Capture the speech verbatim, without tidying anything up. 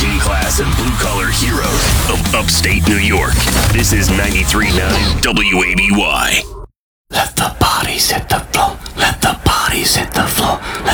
working class and blue-collar heroes of upstate New York. This is ninety-three point nine W A B Y. Let the bodies hit the